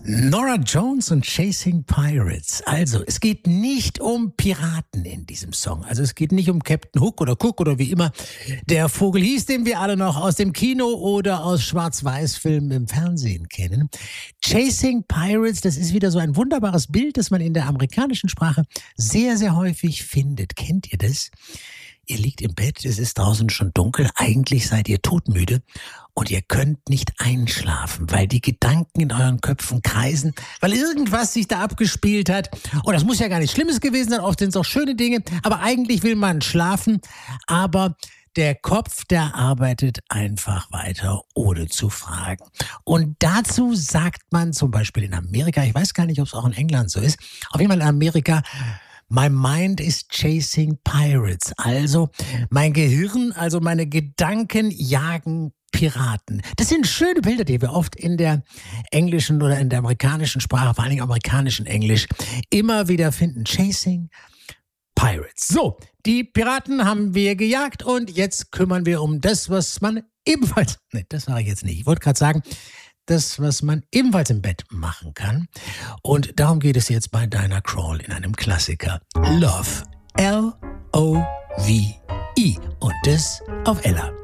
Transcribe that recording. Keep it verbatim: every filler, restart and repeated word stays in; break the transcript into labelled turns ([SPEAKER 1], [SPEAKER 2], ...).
[SPEAKER 1] Norah Jones und Chasing Pirates. Also, es geht nicht um Piraten in diesem Song. Also, es geht nicht um Captain Hook oder Cook oder wie immer der Vogel hieß, den wir alle noch aus dem Kino oder aus Schwarz-Weiß-Filmen im Fernsehen kennen. Chasing Pirates, das ist wieder so ein wunderbares Bild, das man in der amerikanischen Sprache sehr, sehr häufig findet. Kennt ihr das? Ihr liegt im Bett, es ist draußen schon dunkel, eigentlich seid ihr todmüde und ihr könnt nicht einschlafen, weil die Gedanken in euren Köpfen kreisen, weil irgendwas sich da abgespielt hat. Und das muss ja gar nichts Schlimmes gewesen sein, oft sind es auch schöne Dinge, aber eigentlich will man schlafen, aber der Kopf, der arbeitet einfach weiter, ohne zu fragen. Und dazu sagt man zum Beispiel in Amerika, ich weiß gar nicht, ob es auch in England so ist, auf jeden Fall in Amerika, My mind is chasing pirates. Also mein Gehirn, also meine Gedanken jagen Piraten. Das sind schöne Bilder, die wir oft in der englischen oder in der amerikanischen Sprache, vor allem amerikanischen Englisch, immer wieder finden. Chasing Pirates. So, die Piraten haben wir gejagt und jetzt kümmern wir um das, was man ebenfalls, ne, das sage ich jetzt nicht. Ich wollte gerade sagen, das, was man ebenfalls im Bett machen kann. Und darum geht es jetzt bei Diana Krall in einem Klassiker. Love. L O V E. Und das auf Ella.